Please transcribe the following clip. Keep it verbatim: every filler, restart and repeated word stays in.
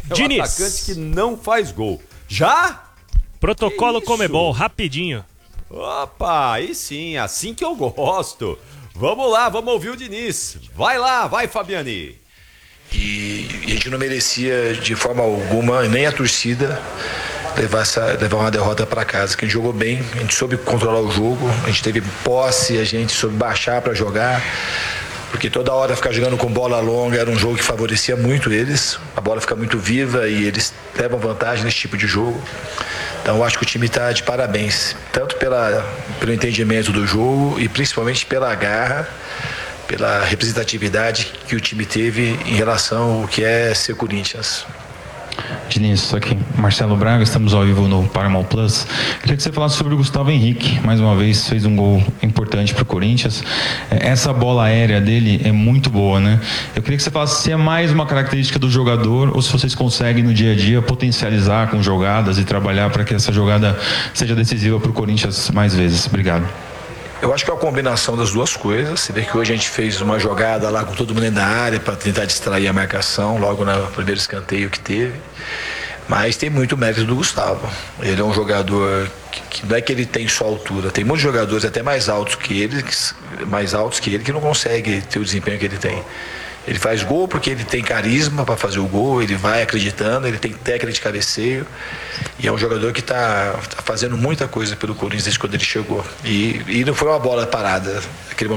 É um Diniz. atacante que não faz gol. Já? Protocolo Que isso? Comebol, rapidinho. Opa, aí sim, assim que eu gosto. Vamos lá, vamos ouvir o Diniz. Vai lá, vai, Fabiani. E, e a gente não merecia de forma alguma, nem a torcida, levar, essa, levar uma derrota para casa. Que a gente jogou bem, a gente soube controlar o jogo, a gente teve posse, a gente soube baixar para jogar. Porque toda hora ficar jogando com bola longa era um jogo que favorecia muito eles. A bola fica muito viva e eles levam vantagem nesse tipo de jogo. Então eu acho que o time está de parabéns, tanto pela, pelo entendimento do jogo e principalmente pela garra, pela representatividade que o time teve em relação ao que é ser Corinthians. Diniz, isso aqui, Marcelo Braga, estamos ao vivo no Paramount Plus. Queria que você falasse sobre o Gustavo Henrique. Mais uma vez fez um gol importante para o Corinthians. Essa bola aérea dele é muito boa, né? Eu queria que você falasse se é mais uma característica do jogador ou se vocês conseguem no dia a dia potencializar com jogadas e trabalhar para que essa jogada seja decisiva para o Corinthians mais vezes. Obrigado. Eu acho que é uma combinação das duas coisas. Você vê que hoje a gente fez uma jogada lá com todo mundo na área para tentar distrair a marcação, logo no primeiro escanteio que teve. Mas tem muito mérito do Gustavo. Ele é um jogador que, que não é que ele tem só altura, tem muitos jogadores até mais altos que ele, mais altos que ele, que não conseguem ter o desempenho que ele tem. Ele faz gol porque ele tem carisma para fazer o gol, ele vai acreditando, ele tem técnica de cabeceio. E é um jogador que está tá fazendo muita coisa pelo Corinthians desde quando ele chegou. E, e não foi uma bola parada. Aquele